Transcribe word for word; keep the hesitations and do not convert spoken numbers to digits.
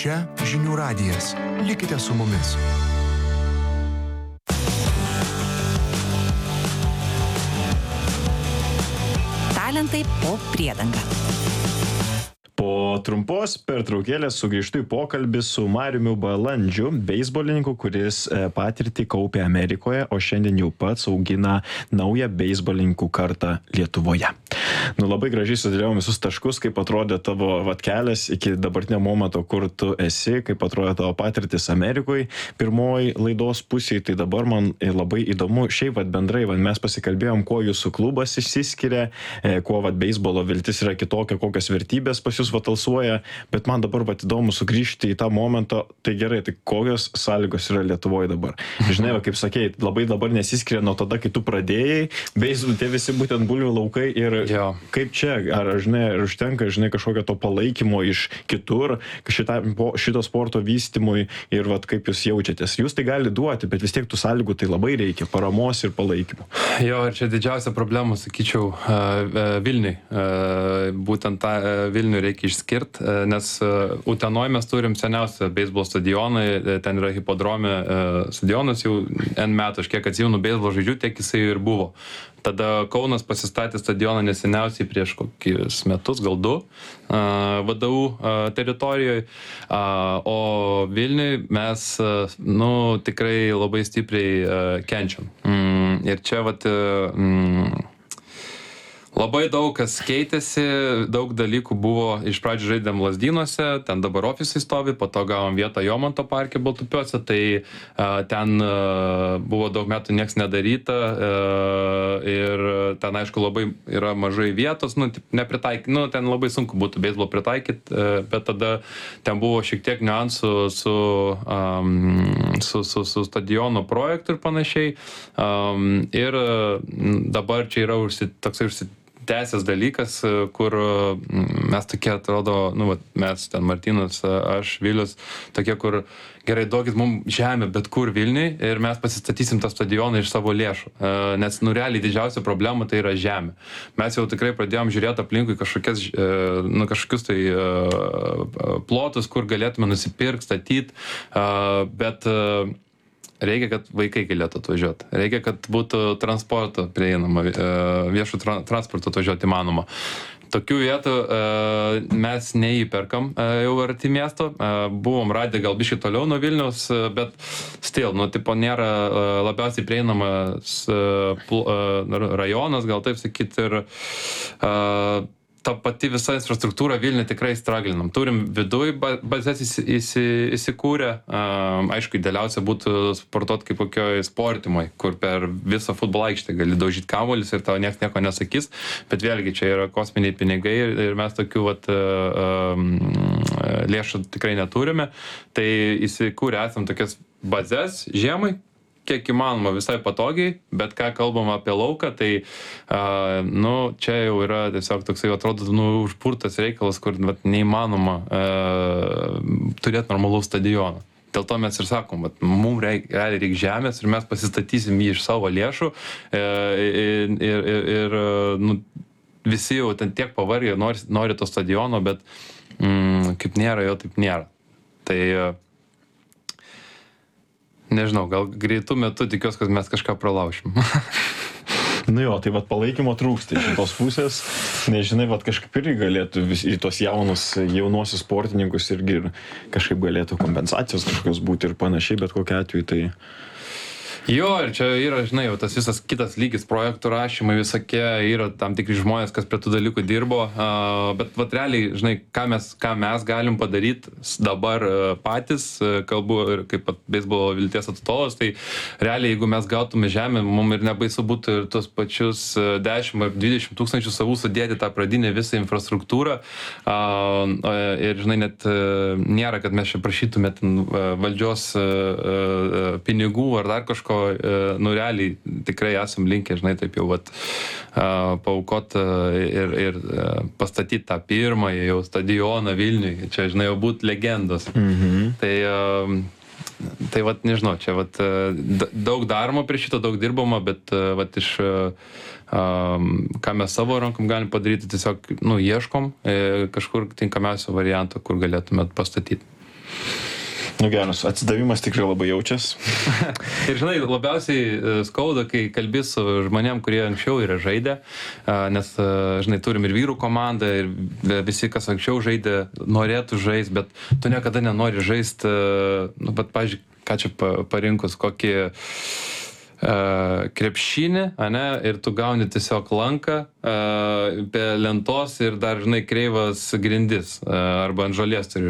Čia Žinių radijas. Likite su mumis. Talentai po priedanga. Po trumpos pertraukėlės sugrįžtu į pokalbį su Mariumi Balandžiu, beisbolininku, kuris patirtį kaupė Amerikoje, o šiandien jau pats augina naują beisbolininkų kartą Lietuvoje. Nu, labai gražiai sudėliojom visus taškus, kaip atrodė tavo vat, kelias iki dabartinio momento, kur tu esi, kaip atrodė tavo patirtis Amerikoje pirmoji laidos pusėje. Tai dabar man labai įdomu, šiaip vat, bendrai vat, mes pasikalbėjom, kuo jūsų klubas išsiskiria, kuo vat, beisbolo viltis yra kitokia, kokios vertybės pas jūs vat, alsuoja, bet man dabar vat, įdomu sugrįžti į tą momentą. Tai gerai, tai kokios sąlygos yra Lietuvoje dabar? Žinai, va, kaip sakei, labai dabar nesiskiria nuo tada, kai tu pradėjai, beisbol, tie visi būtent bulvių laukai ir jo. Kaip čia, ar, žinai, ar užtenka, žinai, kažkokio to palaikymo iš kitur, šita, šito sporto vystymui ir vat, kaip jūs jaučiatės. Jūs tai gali duoti, bet vis tiek tų sąlygų tai labai reikia, paramos ir palaikymo. Jo, ir čia didžiausia problema, sakyčiau, Vilniui. Būtent tą Vilnių reikia išskirti, nes Utenoj mes turim seniausią beisbolo stadioną, ten yra hipodrome stadionas jau N metų, aš kiek atsimenu beisbolo žaidžių, tiek jisai ir buvo. Tada Kaunas pasistatė stadioną neseniausiai prieš kokius metus, gal du, V D U teritorijoje, o Vilniui mes, nu, tikrai labai stipriai kenčiam. Ir čia, vat, labai daug kas keitėsi, daug dalykų buvo, iš pradžių žaidėm Lazdynuose, ten dabar ofisai stovi, po to gavom vietą Jomanto parke Baltupiuose, tai uh, ten uh, buvo daug metų nieks nedaryta uh, ir ten, aišku, labai yra mažai vietos, nu, nepritaikyti, nu, ten labai sunku būtų beisbolo pritaikyti, uh, bet tada ten buvo šiek tiek niuansų su, um, su, su, su stadiono projektu ir panašiai. Um, ir uh, dabar čia yra užsi, toksai užsi tęsęs dalykas, kur mes tokie atrodo, nu, mes ten Martynas, aš, Vilius, tokie, kur gerai, duokit mums žemę bet kur Vilniui ir mes pasistatysim tą stadioną iš savo lėšų. Nes, nu, realiai didžiausia problema tai yra žemė. Mes jau tikrai pradėjom žiūrėti aplinkui kažkokias, nu, kažkokius tai plotus, kur galėtume nusipirkti, statyti, bet reikia, kad vaikai galėtų atvažiuoti. Reikia, kad būtų transporto prieinama, viešų tra transporto atvažiuoti įmanoma. Tokių vietų mes neįperkam jau arti miesto. Buvom radę gal biškį toliau nuo Vilniaus, bet still, nu, tipo, nėra labiausiai prieinamas rajonas, gal taip sakyti, ir ta pati visa infrastruktūra Vilniuje tikrai straglinam. Turim viduj bazės įsi, įsi, įsikūrę. Um, aišku, idealiausia būtų sportuoti kaip kokioj sportimoj, kur per visą futbolo aikštę gali daužyti kamuolius ir tau nieks nieko nesakys. Bet vėlgi, čia yra kosminiai pinigai ir, ir mes tokių vat, um, lėšų tikrai neturime. Tai įsikūrę esam tokias bazės žiemai, kiek įmanoma visai patogiai, bet ką kalbam apie lauką, tai uh, nu, čia jau yra tiesiog toksai, atrodo, nu, užpurtas reikalas, kur vat, neįmanoma uh, turėti normalaus stadiono. Dėl to mes ir sakom, kad mums reikia reik žemės ir mes pasistatysim jį iš savo lėšų uh, ir, ir, ir nu, visi jau ten tiek pavargę, nori, nori to stadiono, bet mm, kaip nėra, jo taip nėra. Tai uh, nežinau, gal greitų metų tikiuosi, kad mes kažką pralaušim. Nu jo, tai vat palaikymo trūksta iš šitos pusės, nežinai, vat kažkaip irgi galėtų vis, į tos jaunus, jaunuosius sportininkus irgi ir kažkaip galėtų kompensacijos kažkokios būti ir panašiai, bet kokiu atveju tai... Jo, ir čia yra, žinai, jau tas visas kitas lygis, projektų rašymai visokie, yra tam tikri žmonės, kas prie tų dalykų dirbo, uh, bet vat realiai, žinai, ką mes, ką mes galim padaryti dabar uh, patys, uh, kalbu ir kaip beisbolo vilties atstovas, tai realiai, jeigu mes gautume žemę, mums ir nebaisu būtų ir tos pačius uh, dešimt ar dvidešimt tūkstančių savų sudėti tą pradinę visą infrastruktūrą, uh, uh, ir, žinai, net uh, nėra, kad mes čia prašytume ten, uh, valdžios uh, uh, pinigų ar dar kažko, nu realiai tikrai esam linkę, žinai, taip jau vat, uh, paaukot uh, ir, ir uh, pastatyti tą pirmąjį jau stadioną Vilniui, čia, žinai, jau būt legendos. Mhm. Tai, uh, tai vat, nežinau, čia vat, uh, daug daroma prie šito, daug dirbama, bet uh, vat iš uh, um, ką mes savo rankom galim padaryti, tiesiog, nu, ieškom uh, kažkur tinkamiausio varianto, kur galėtume pastatyti. Nu geras, atsidavimas tikrai labai jaučias. Ir žinai, labiausiai skauda, kai kalbi su žmonėm, kurie anksčiau yra žaidę, nes, žinai, turim ir vyrų komandą, ir visi, kas anksčiau žaidė, norėtų žaisti, bet tu niekada nenori žaisti, nu, bet, pavyzdžiui, ką čia parinkus, kokį uh, krepšinį, ane, ir tu gauni tiesiog lanką uh, be lentos ir dar, žinai, kreivas grindis uh, arba ant žolės turi